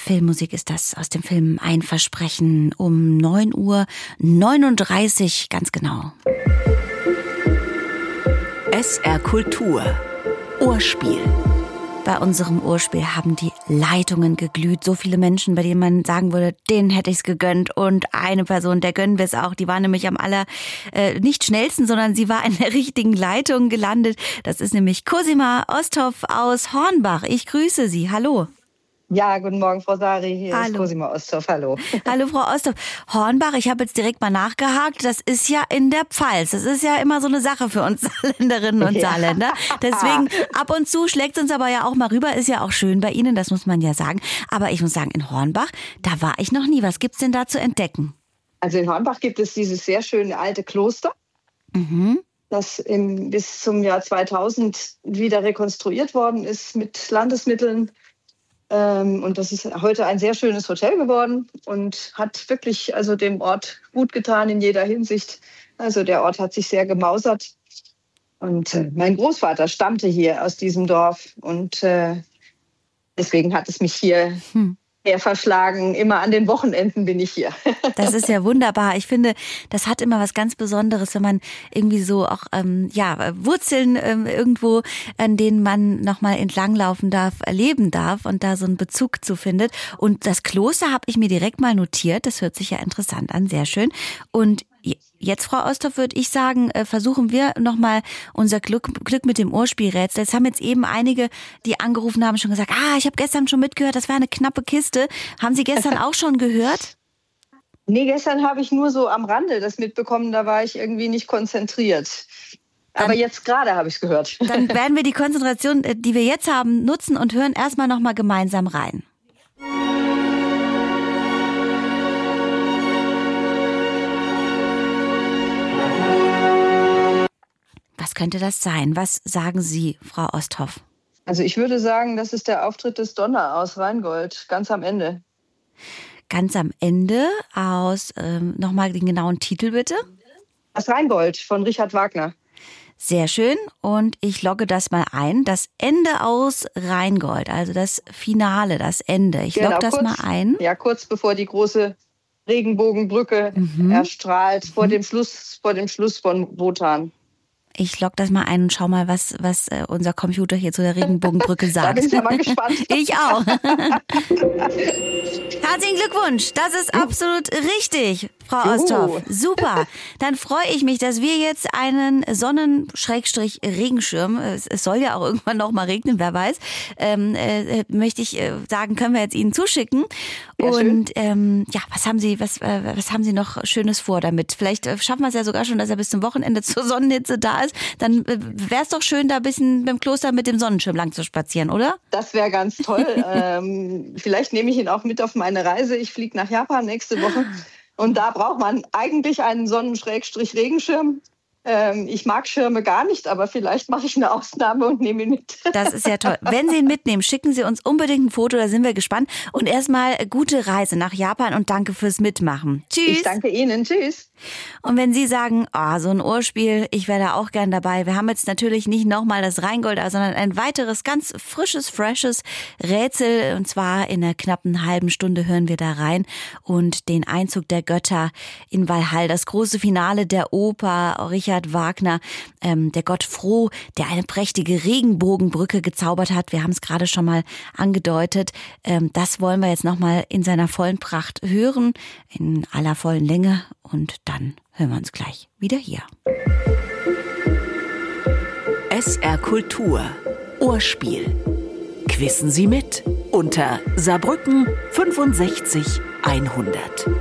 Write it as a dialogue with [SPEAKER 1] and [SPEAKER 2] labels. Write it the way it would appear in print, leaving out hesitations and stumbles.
[SPEAKER 1] Filmmusik ist das aus dem Film Ein Versprechen um 9:39 Uhr, ganz genau.
[SPEAKER 2] SR Kultur. Ohrspiel.
[SPEAKER 1] Bei unserem Ohrspiel haben die Leitungen geglüht. So viele Menschen, bei denen man sagen würde, denen hätte ich es gegönnt. Und eine Person, der gönnen wir es auch. Die war nämlich am nicht schnellsten, sondern sie war in der richtigen Leitung gelandet. Das ist nämlich Cosima Osthoff aus Hornbach. Ich grüße Sie. Hallo.
[SPEAKER 3] Ja, guten Morgen, Frau Sari. Hier
[SPEAKER 1] Hallo.
[SPEAKER 3] ist Cosima Osthoff. Hallo.
[SPEAKER 1] Hallo, Frau Osthoff. Hornbach, ich habe jetzt direkt mal nachgehakt. Das ist ja in der Pfalz. Das ist ja immer so eine Sache für uns Saarländerinnen und Saarländer. Deswegen ab und zu schlägt es uns aber ja auch mal rüber. Ist ja auch schön bei Ihnen, das muss man ja sagen. Aber ich muss sagen, in Hornbach, da war ich noch nie. Was gibt's denn da zu entdecken?
[SPEAKER 3] Also in Hornbach gibt es dieses sehr schöne alte Kloster, das bis zum Jahr 2000 wieder rekonstruiert worden ist mit Landesmitteln. Und das ist heute ein sehr schönes Hotel geworden und hat wirklich also dem Ort gut getan in jeder Hinsicht. Also der Ort hat sich sehr gemausert. Und mein Großvater stammte hier aus diesem Dorf und deswegen hat es mich hier verschlagen. Immer an den Wochenenden bin ich hier.
[SPEAKER 1] Das ist ja wunderbar. Ich finde, das hat immer was ganz Besonderes, wenn man irgendwie so auch Wurzeln irgendwo, an denen man nochmal entlanglaufen darf, erleben darf und da so einen Bezug zu findet. Und das Kloster habe ich mir direkt mal notiert. Das hört sich ja interessant an, sehr schön. Und jetzt, Frau Osthoff, würde ich sagen, versuchen wir nochmal unser Glück mit dem Ohrspielrätsel. Es haben jetzt eben einige, die angerufen haben, schon gesagt, ich habe gestern schon mitgehört, das war eine knappe Kiste. Haben Sie gestern auch schon gehört?
[SPEAKER 3] Nee, gestern habe ich nur so am Rande das mitbekommen, da war ich irgendwie nicht konzentriert. Aber jetzt gerade habe ich es gehört.
[SPEAKER 1] Dann werden wir die Konzentration, die wir jetzt haben, nutzen und hören erstmal nochmal gemeinsam rein. Was könnte das sein? Was sagen Sie, Frau Osthoff?
[SPEAKER 3] Also ich würde sagen, das ist der Auftritt des Donner aus Rheingold, ganz am Ende.
[SPEAKER 1] Ganz am Ende aus, nochmal den genauen Titel bitte.
[SPEAKER 3] Das Rheingold von Richard Wagner.
[SPEAKER 1] Sehr schön und ich logge das mal ein. Das Ende aus Rheingold, also das Finale, das Ende. Ich logge das mal ein.
[SPEAKER 3] Ja, kurz bevor die große Regenbogenbrücke erstrahlt, vor dem Schluss von Wotan.
[SPEAKER 1] Ich logge das mal ein und schau mal, was unser Computer hier zu der Regenbogenbrücke sagt.
[SPEAKER 3] Da bin ich ja mal gespannt.
[SPEAKER 1] Ich auch. Herzlichen Glückwunsch, das ist absolut richtig, Frau Osthoff. Super. Dann freue ich mich, dass wir jetzt einen Sonnen-Regenschirm, es soll ja auch irgendwann noch mal regnen, wer weiß, möchte ich sagen, können wir jetzt Ihnen zuschicken. Ja, und was haben Sie noch Schönes vor damit? Vielleicht schaffen wir es ja sogar schon, dass er bis zum Wochenende zur Sonnenhitze da ist. Dann wäre es doch schön, da ein bisschen beim Kloster mit dem Sonnenschirm lang zu spazieren, oder?
[SPEAKER 3] Das wäre ganz toll. Vielleicht nehme ich ihn auch mit auf meine Reise. Ich fliege nach Japan nächste Woche. Und da braucht man eigentlich einen Sonnen-Regenschirm. Ich mag Schirme gar nicht, aber vielleicht mache ich eine Ausnahme und nehme ihn mit.
[SPEAKER 1] Das ist ja toll. Wenn Sie ihn mitnehmen, schicken Sie uns unbedingt ein Foto, da sind wir gespannt. Und erstmal gute Reise nach Japan und danke fürs Mitmachen. Tschüss.
[SPEAKER 3] Ich danke Ihnen. Tschüss.
[SPEAKER 1] Und wenn Sie sagen, so ein Ohrspiel, ich wäre da auch gern dabei. Wir haben jetzt natürlich nicht nochmal das Rheingold, sondern ein weiteres, ganz frisches Rätsel. Und zwar in einer knappen halben Stunde hören wir da rein. Und den Einzug der Götter in Walhall, das große Finale der Oper, Richard Wagner, der Gott Froh, der eine prächtige Regenbogenbrücke gezaubert hat. Wir haben es gerade schon mal angedeutet. Das wollen wir jetzt nochmal in seiner vollen Pracht hören, in aller vollen Länge. Und dann hören wir uns gleich wieder hier.
[SPEAKER 2] SR Kultur. Ohrspiel. Quissen Sie mit unter Saarbrücken 65 100.